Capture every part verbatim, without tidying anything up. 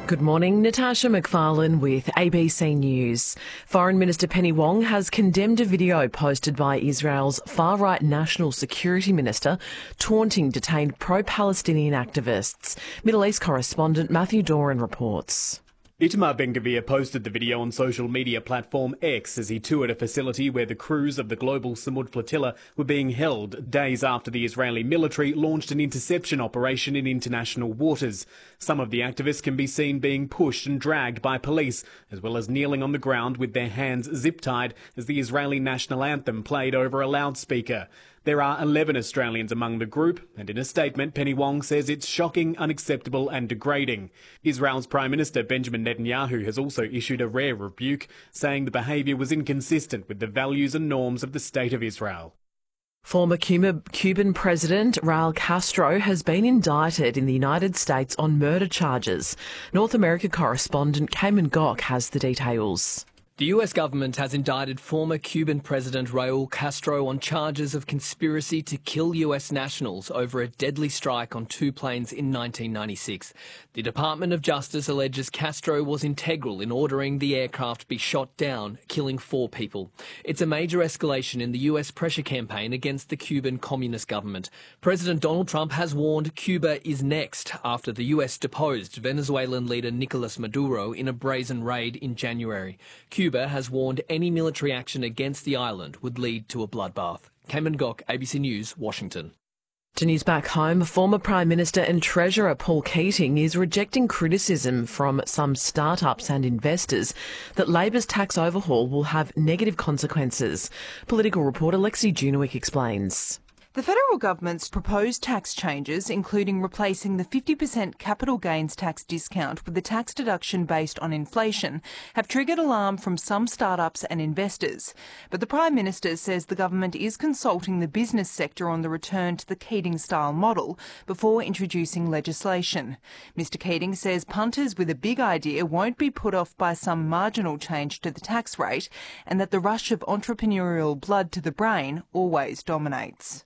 Good morning, Natasha McFarlane with A B C News. Foreign Minister Penny Wong has condemned a video posted by Israel's far-right National Security Minister taunting detained pro-Palestinian activists. Middle East correspondent Matthew Doran reports. Itamar Ben-Gvir posted the video on social media platform X as he toured a facility where the crews of the global Samud flotilla were being held days after the Israeli military launched an interception operation in international waters. Some of the activists can be seen being pushed and dragged by police, as well as kneeling on the ground with their hands zip-tied as the Israeli national anthem played over a loudspeaker. There are eleven Australians among the group, and in a statement, Penny Wong says it's shocking, unacceptable and degrading. Israel's Prime Minister Benjamin Netanyahu has also issued a rare rebuke, saying the behaviour was inconsistent with the values and norms of the State of Israel. Former Cuban President Raul Castro has been indicted in the United States on murder charges. North America correspondent Cayman Gok has the details. The U S government has indicted former Cuban President Raul Castro on charges of conspiracy to kill U S nationals over a deadly strike on two planes in nineteen ninety-six. The Department of Justice alleges Castro was integral in ordering the aircraft be shot down, killing four people. It's a major escalation in the U S pressure campaign against the Cuban Communist government. President Donald Trump has warned Cuba is next after the U S deposed Venezuelan leader Nicolas Maduro in a brazen raid in January. Cuba has warned any military action against the island would lead to a bloodbath. Cayman Gok, A B C News, Washington. To news back home, former Prime Minister and Treasurer Paul Keating is rejecting criticism from some startups and investors that Labor's tax overhaul will have negative consequences. Political reporter Lexi Junowick explains. The federal government's proposed tax changes, including replacing the fifty percent capital gains tax discount with a tax deduction based on inflation, have triggered alarm from some startups and investors. But the Prime Minister says the government is consulting the business sector on the return to the Keating-style model before introducing legislation. Mr Keating says punters with a big idea won't be put off by some marginal change to the tax rate, and that the rush of entrepreneurial blood to the brain always dominates.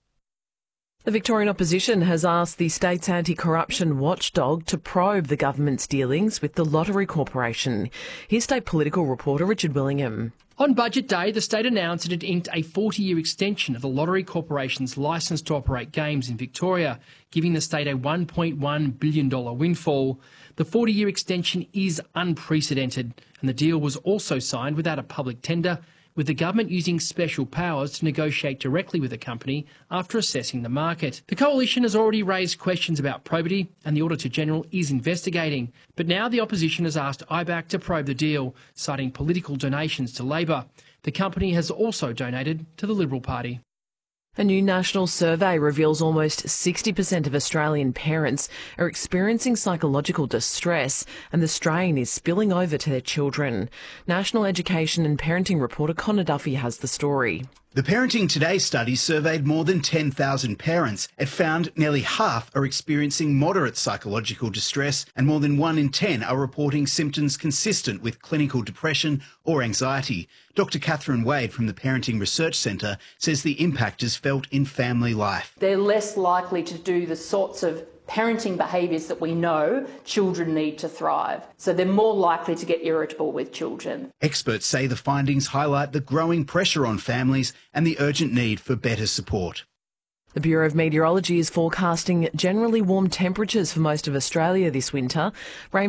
The Victorian opposition has asked the state's anti-corruption watchdog to probe the government's dealings with the Lottery Corporation. Here's state political reporter Richard Willingham. On Budget Day, the state announced it had inked a forty-year extension of the Lottery Corporation's licence to operate games in Victoria, giving the state a one point one billion dollars windfall. The forty-year extension is unprecedented, and the deal was also signed without a public tender, with the government using special powers to negotiate directly with the company after assessing the market. The coalition has already raised questions about probity, and the Auditor-General is investigating. But now the opposition has asked I B A C to probe the deal, citing political donations to Labor. The company has also donated to the Liberal Party. A new national survey reveals almost sixty percent of Australian parents are experiencing psychological distress, and the strain is spilling over to their children. National Education and Parenting reporter Connor Duffy has the story. The Parenting Today study surveyed more than ten thousand parents. It found nearly half are experiencing moderate psychological distress, and more than one in ten are reporting symptoms consistent with clinical depression or anxiety. Doctor Catherine Wade from the Parenting Research Centre says the impact is felt in family life. They're less likely to do the sorts of parenting behaviours that we know children need to thrive. So they're more likely to get irritable with children. Experts say the findings highlight the growing pressure on families and the urgent need for better support. The Bureau of Meteorology is forecasting generally warm temperatures for most of Australia this winter. Rain